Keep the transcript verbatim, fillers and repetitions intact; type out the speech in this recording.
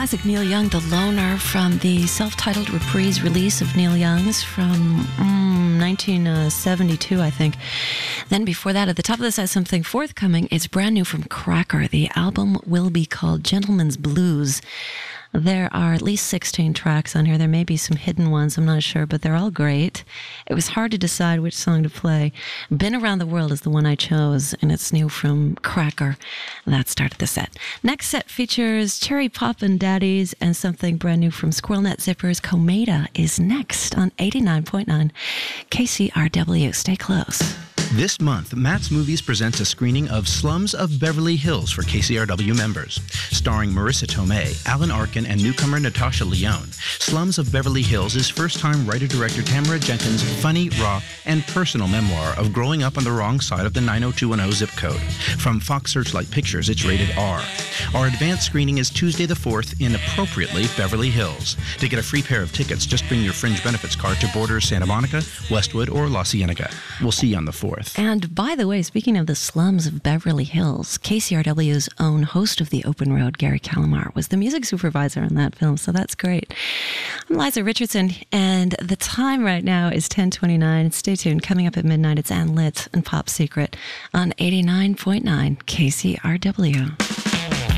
classic Neil Young, The Loner, from the self-titled reprise release of Neil Young's from mm, nineteen seventy-two, I think. Then before that, at the top of the set, something forthcoming. It's brand new from Cracker. The album will be called Gentleman's Blues. There are at least sixteen tracks on here. There may be some hidden ones, I'm not sure, but they're all great. It was hard to decide which song to play. Been Around the World is the one I chose, and it's new from Cracker. That started the set. Next set features Cherry Poppin' Daddies and something brand new from Squirrel Nut Zippers. Cometa is next on eighty-nine point nine K C R W. Stay close. This month, Matt's Movies presents a screening of Slums of Beverly Hills for K C R W members. Starring Marissa Tomei, Alan Arkin, and newcomer Natasha Lyonne, Slums of Beverly Hills is first-time writer-director Tamara Jenkins' funny, raw, and personal memoir of growing up on the wrong side of the nine oh two one oh zip code. From Fox Searchlight Pictures, it's rated R. Our advanced screening is Tuesday the fourth in, appropriately, Beverly Hills. To get a free pair of tickets, just bring your Fringe Benefits card to Borders, Santa Monica, Westwood, or La Cienega. We'll see you on the fourth. And by the way, speaking of the slums of Beverly Hills, K C R W's own host of The Open Road, Gary Calamar, was the music supervisor on that film, so that's great. I'm Liza Richardson, and the time right now is ten twenty-nine. Stay tuned. Coming up at midnight, it's Ann Litz and Pop Secret on eighty-nine point nine K C R W.